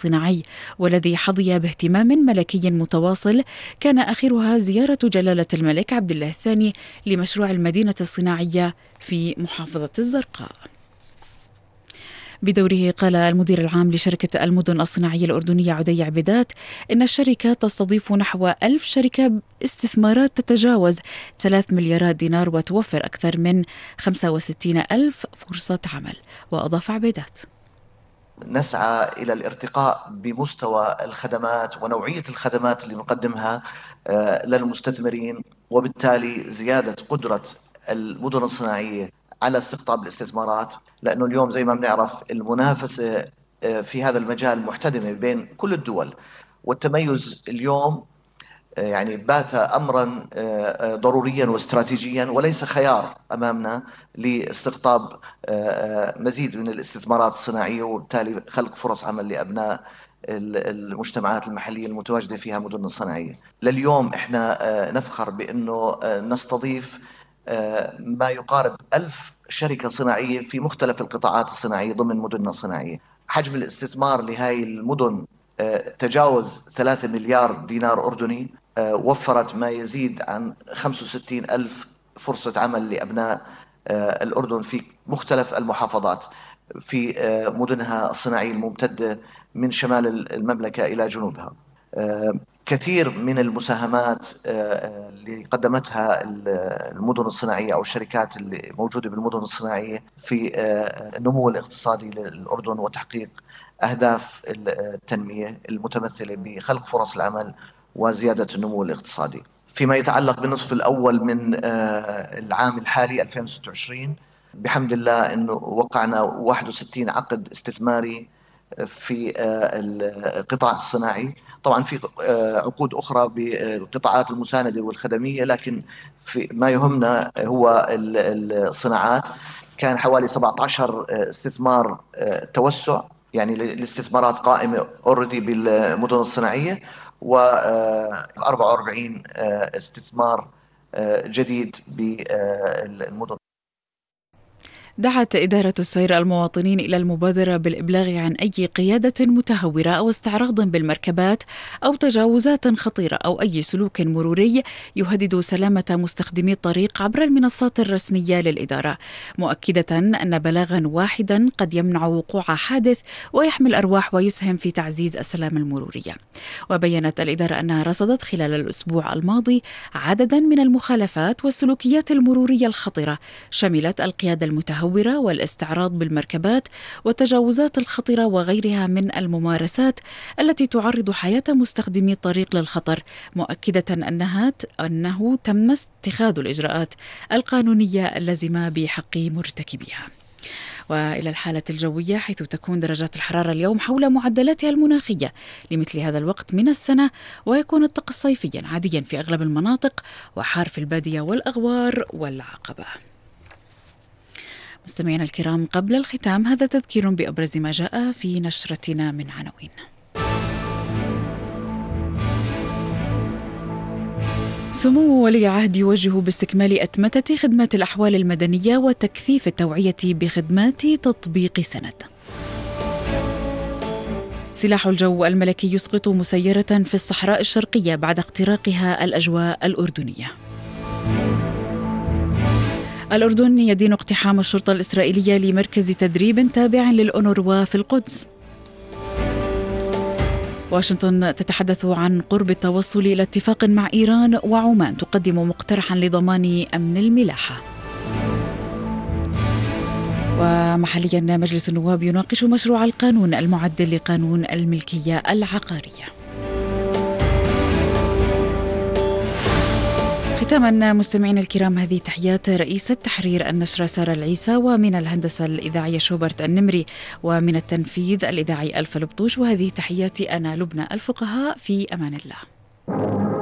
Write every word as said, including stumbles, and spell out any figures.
الصناعي، والذي حظي باهتمام ملكي متواصل، كان آخرها زيارة جلالة الملك عبد الله الثاني لمشروع المدينة الصناعية في محافظة الزرقاء. بدوره قال المدير العام لشركة المدن الصناعية الأردنية عدي عبيدات إن الشركة تستضيف نحو ألف شركة استثمارات تتجاوز ثلاث مليارات دينار وتوفر أكثر من خمسة وستين ألف فرصة عمل. وأضاف عبيدات: نسعى إلى الارتقاء بمستوى الخدمات ونوعية الخدمات اللي نقدمها للمستثمرين، وبالتالي زيادة قدرة المدن الصناعية على استقطاب الاستثمارات، لأنه اليوم زي ما بنعرف المنافسة في هذا المجال محتدمة بين كل الدول، والتميز اليوم يعني بات أمرا ضروريا واستراتيجيا وليس خيار أمامنا لاستقطاب مزيد من الاستثمارات الصناعية، وبالتالي خلق فرص عمل لأبناء المجتمعات المحلية المتواجدة فيها مدن الصناعية. لليوم احنا نفخر بأنه نستضيف ما يقارب ألف شركة صناعية في مختلف القطاعات الصناعية ضمن مدننا الصناعية. حجم الاستثمار لهذه المدن تجاوز ثلاثة مليار دينار أردني، وفرت ما يزيد عن خمسة وستين ألف فرصة عمل لأبناء الأردن في مختلف المحافظات في مدنها الصناعية الممتدة من شمال المملكة إلى جنوبها. كثير من المساهمات اللي قدمتها المدن الصناعية أو الشركات اللي موجودة بالمدن الصناعية في النمو الاقتصادي للأردن وتحقيق أهداف التنمية المتمثلة بخلق فرص العمل وزيادة النمو الاقتصادي. فيما يتعلق بالنصف الأول من العام الحالي ألفين وستة وعشرين، بحمد الله أنه وقعنا واحد وستين عقد استثماري في القطاع الصناعي. طبعا في عقود أخرى بالقطاعات المساندة والخدمية، لكن في ما يهمنا هو الصناعات. كان حوالي سبعة عشر استثمار توسع، يعني الاستثمارات قائمة اوريدي بالمدن الصناعية، و أربعة وأربعين استثمار جديد بالمدن. دعت إدارة السير المواطنين إلى المبادرة بالإبلاغ عن أي قيادة متهورة أو استعراض بالمركبات أو تجاوزات خطيرة أو أي سلوك مروري يهدد سلامة مستخدمي الطريق عبر المنصات الرسمية للإدارة، مؤكدة أن بلاغا واحدا قد يمنع وقوع حادث ويحمي أرواح ويسهم في تعزيز السلامة المرورية. وبيّنت الإدارة أنها رصدت خلال الأسبوع الماضي عددا من المخالفات والسلوكيات المرورية الخطرة، شملت القيادة المتهورة والاستعراض بالمركبات والتجاوزات الخطرة وغيرها من الممارسات التي تعرض حياة مستخدمي الطريق للخطر، مؤكدة أنها أنه تم اتخاذ الإجراءات القانونية اللازمة بحق مرتكبيها. وإلى الحالة الجوية، حيث تكون درجات الحرارة اليوم حول معدلاتها المناخية لمثل هذا الوقت من السنة، ويكون الطقس صيفيا عاديا في أغلب المناطق وحار في البادية والأغوار والعقبة. مستمعينا الكرام، قبل الختام هذا تذكير بأبرز ما جاء في نشرتنا من عناوين. سمو ولي العهد يوجه باستكمال أتمتة خدمات الأحوال المدنية وتكثيف التوعية بخدمات تطبيق سند. سلاح الجو الملكي يسقط مسيرة في الصحراء الشرقية بعد اختراقها الأجواء الأردنية. الأردن يدين اقتحام الشرطة الإسرائيلية لمركز تدريب تابع للأونروا في القدس. واشنطن تتحدث عن قرب التوصل إلى اتفاق مع إيران، وعمان تقدم مقترحا لضمان أمن الملاحة. ومحليا مجلس النواب يناقش مشروع القانون المعدل لقانون الملكية العقارية. ختاما مستمعين الكرام، هذه تحيات رئيسة تحرير النشرة سارة العيسى، ومن الهندسة الإذاعية شوبرت النمري، ومن التنفيذ الإذاعي ألف البطوش، وهذه تحياتي أنا لبنى الفقهاء، في أمان الله.